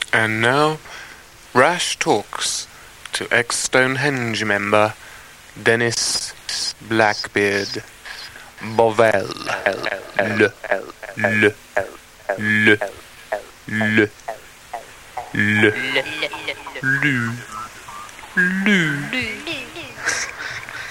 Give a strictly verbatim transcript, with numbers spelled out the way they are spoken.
And now, Rash talks to ex-Stonehenge member Dennis Blackbeard Bovell. Le, le, le, le, le, lu, lu.